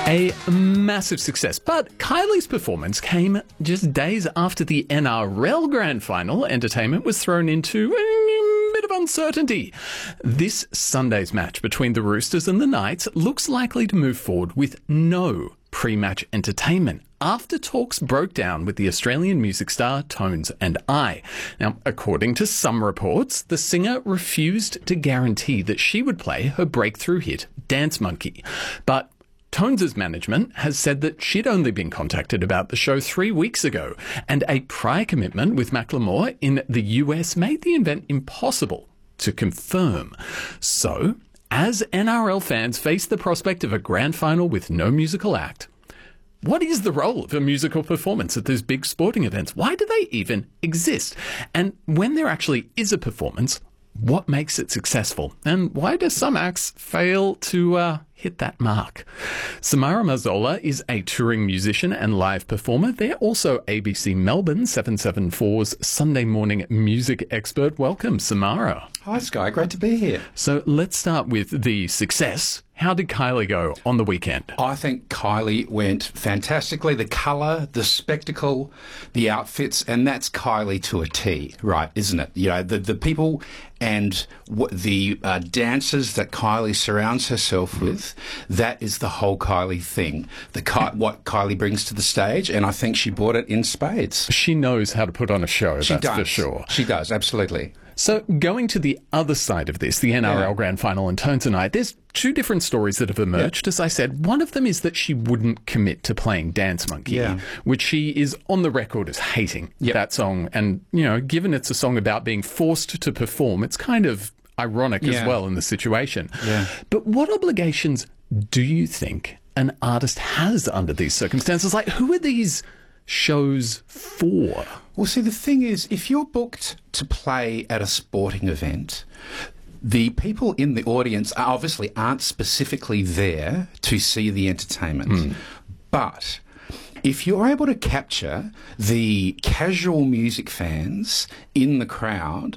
A massive success, but Kylie's performance came just days after the NRL Grand Final. Entertainment was thrown into a bit of uncertainty. This Sunday's match between the Roosters and the Knights looks likely to move forward with no pre-match entertainment after talks broke down with the Australian music star Tones and I. Now, according to some reports, the singer refused to guarantee that she would play her breakthrough hit, Dance Monkey. But Tones' management has said that she'd only been contacted about the show 3 weeks ago, and a prior commitment with Macklemore in the US made the event impossible to confirm. So, as NRL fans face the prospect of a grand final with no musical act, what is the role of a musical performance at these big sporting events? Why do they even exist? And when there actually is a performance, what makes it successful? And why do some acts fail to hit that mark? Samara Mazzola is a touring musician and live performer. They're also ABC Melbourne 774's Sunday morning music expert. Welcome, Samara. Hi, Sky. Great to be here. So let's start with the success. How did Kylie go on the weekend? I think Kylie went fantastically. The colour, the spectacle, the outfits, and that's Kylie to a T, right, isn't it? You know, the people and the dancers that Kylie surrounds herself with, that is the whole Kylie thing. What Kylie brings to the stage, and I think she brought it in spades. She knows how to put on a show, that's for sure. She does, absolutely. So going to the other side of this, the NRL Grand Final and Tones and I, there's two different stories that have emerged. As I said, one of them is that she wouldn't commit to playing Dance Monkey, which she is on the record as hating that song. And, you know, given it's a song about being forced to perform, it's kind of ironic as well in the situation. But what obligations do you think an artist has under these circumstances? Like, who are these shows for? Well, see, the thing is, if you're booked to play at a sporting event, the people in the audience obviously aren't specifically there to see the entertainment. But if you're able to capture the casual music fans in the crowd,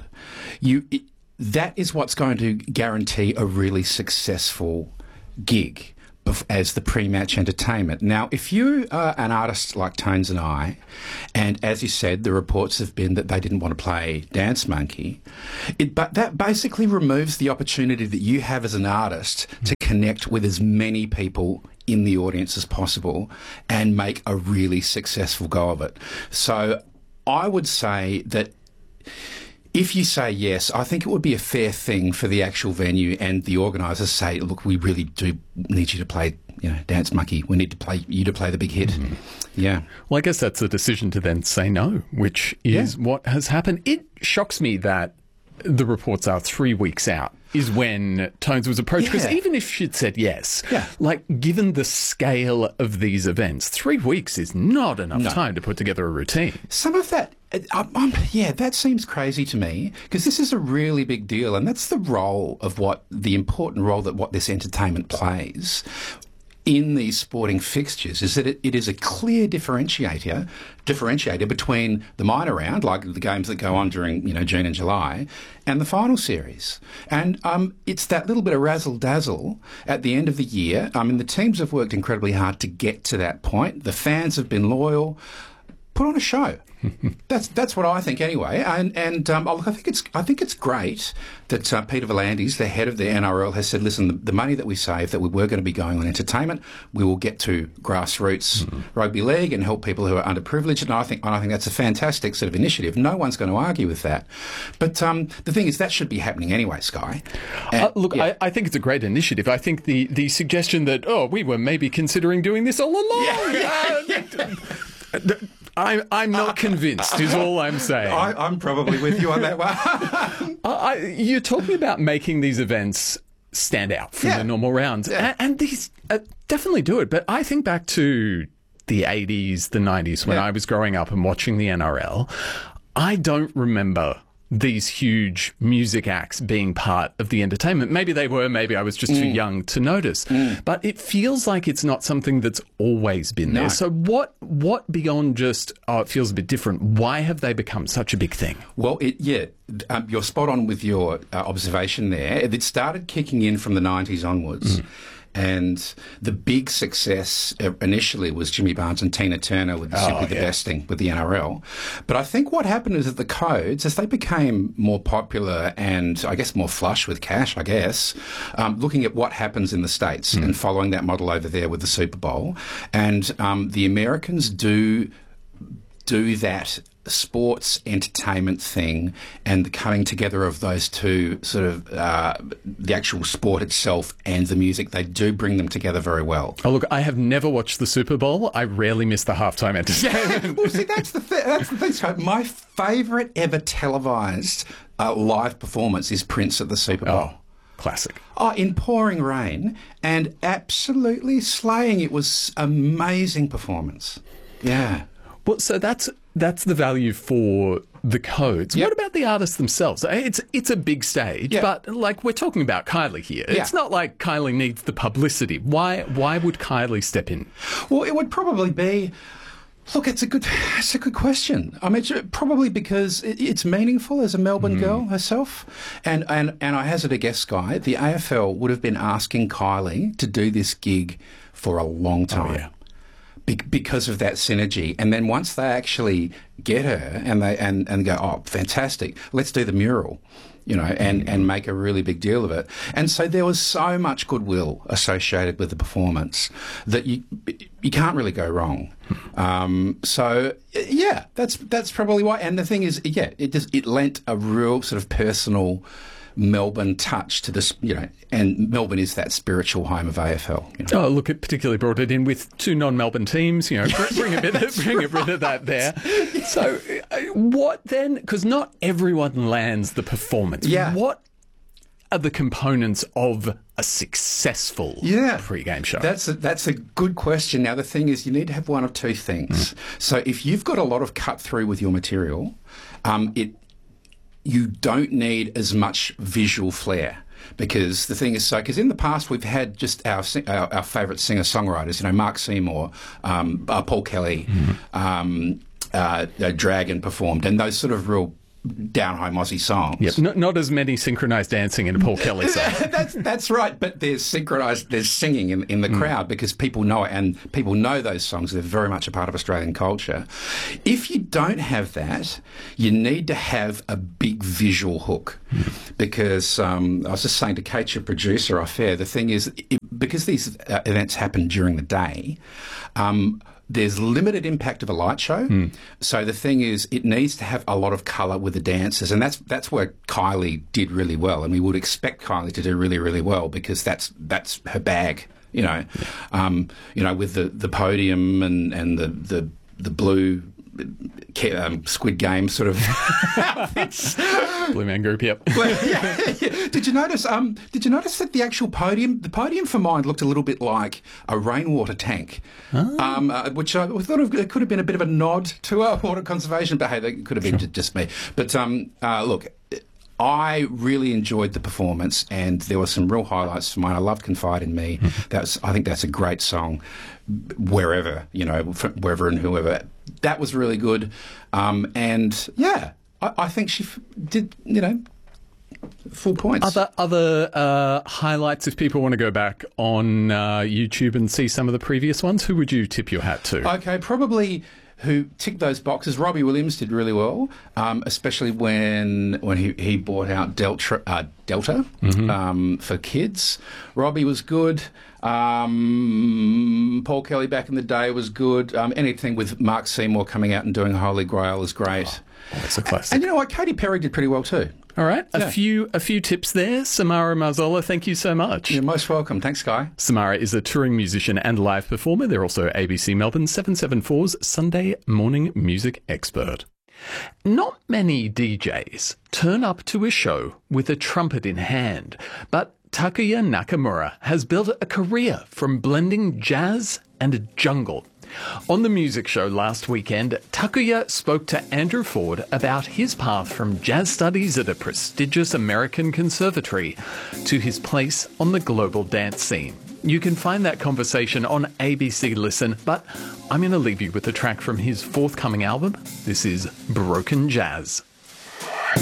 that is what's going to guarantee a really successful gig as the pre-match entertainment. Now, if you are an artist like Tones and I, and as you said, the reports have been that they didn't want to play Dance Monkey, but that basically removes the opportunity that you have as an artist to connect with as many people in the audience as possible and make a really successful go of it. So I would say that if you say yes, I think it would be a fair thing for the actual venue and the organisers say, look, we really do need you to play, Dance Monkey. We need you to play the big hit. Yeah. Well, I guess that's the decision to then say no, which is what has happened. It shocks me that the reports are 3 weeks out is when Tones was approached, because even if she'd said yes, like, given the scale of these events, 3 weeks is not enough time to put together a routine. Some of that, that seems crazy to me, because this is a really big deal, and that's the important role that what this entertainment plays in these sporting fixtures, is that it is a clear differentiator between the minor round, like the games that go on during June and July, and the final series. And it's that little bit of razzle-dazzle at the end of the year. I mean, the teams have worked incredibly hard to get to that point. The fans have been loyal. Put on a show. That's what I think anyway. And I think it's great that Peter V'landys, the head of the NRL, has said, listen, the money that we save that we were going to be going on entertainment, we will get to grassroots rugby league and help people who are underprivileged. And I think that's a fantastic sort of initiative. No one's going to argue with that. But the thing is, that should be happening anyway, Sky. I think it's a great initiative. I think the suggestion that, we were maybe considering doing this all along. I'm not convinced, is all I'm saying. I'm probably with you on that one. You're talking about making these events stand out from the normal rounds. And these definitely do it. But I think back to the 80s, the 90s, when I was growing up and watching the NRL. I don't remember these huge music acts being part of the entertainment. Maybe they were, maybe I was just too young to notice. But it feels like it's not something that's always been there. So what beyond just, it feels a bit different, why have they become such a big thing? Well, you're spot on with your observation there. It started kicking in from the 90s onwards. And the big success initially was Jimmy Barnes and Tina Turner with Simply the Best thing with the NRL. But I think what happened is that the Codes, as they became more popular and I guess more flush with cash, I guess, looking at what happens in the States and following that model over there with the Super Bowl. And the Americans do that sports entertainment thing and the coming together of those two sort of the actual sport itself and the music, they do bring them together very well. Oh, look, I have never watched the Super Bowl. I rarely miss the halftime entertainment. Yeah. Well, see, that's the thing, Scott. My favourite ever televised live performance is Prince at the Super Bowl. Oh, classic. Oh, in pouring rain and absolutely slaying. It was amazing performance. Yeah. Well, so that's the value for the Codes. Yep. What about the artists themselves? It's a big stage, Yep. but like we're talking about Kylie here. Yeah. It's not like Kylie needs the publicity. Why would Kylie step in? Well, it would probably be. Look, it's a good question. I mean, probably because it's meaningful as a Melbourne girl herself, and I hazard a guess, Guy, the AFL would have been asking Kylie to do this gig for a long time. Oh, yeah. Because of that synergy, and then once they actually get her and they and go, oh, fantastic, let's do the mural, and make a really big deal of it. And so there was so much goodwill associated with the performance that you can't really go wrong. So yeah, that's probably why. And the thing is, yeah, it lent a real sort of personal Melbourne touch to this, and Melbourne is that spiritual home of AFL. Oh, look, it particularly brought it in with two non-Melbourne teams. Bring a bit of that there. Yeah. So, what then? Because not everyone lands the performance. Yeah. What are the components of a successful pre-game show? That's a good question. Now, the thing is, you need to have one of two things. So, if you've got a lot of cut through with your material, you don't need as much visual flair. Because the thing is, because in the past we've had just our favourite singer-songwriters, Mark Seymour, Paul Kelly, Dragon performed, and those sort of real down-home Aussie songs. Yep. Not as many synchronised dancing in a Paul Kelly song. That's right, but there's singing in the crowd because people know it, and people know those songs. They're very much a part of Australian culture. If you don't have that, you need to have a big visual hook because I was just saying to Kate, your producer off air, the thing is, because these events happen during the day, there's limited impact of a light show. So the thing is, it needs to have a lot of colour with the dancers, and that's where Kylie did really well, and we would expect Kylie to do really, really well because that's her bag, with the podium and the blue Squid Game sort of outfits. Blue Man Group, yep. Yeah. Did you notice that the actual podium for mine looked a little bit like a rainwater tank, which I thought it could have been a bit of a nod to water conservation, but hey, that could have been just me. But look, I really enjoyed the performance, and there were some real highlights for mine. I loved "Confide in Me." I think that's a great song, wherever wherever and whoever. That was really good, and yeah, I think she did. Full points. Other highlights, if people want to go back on YouTube and see some of the previous ones, who would you tip your hat to? Okay, probably who ticked those boxes. Robbie Williams did really well, especially when he brought out Delta for kids. Robbie was good. Paul Kelly back in the day was good. Anything with Mark Seymour coming out and doing Holy Grail is great. Oh, that's a classic. And you know what? Katy Perry did pretty well too. All right. A few tips there. Samara Marzola, thank you so much. You're most welcome. Thanks, Guy. Samara is a touring musician and live performer. They're also ABC Melbourne 774's Sunday morning music expert. Not many DJs turn up to a show with a trumpet in hand, but Takuya Nakamura has built a career from blending jazz and jungle. On the music show last weekend, Takuya spoke to Andrew Ford about his path from jazz studies at a prestigious American conservatory to his place on the global dance scene. You can find that conversation on ABC Listen, but I'm going to leave you with a track from his forthcoming album. This is Broken Jazz.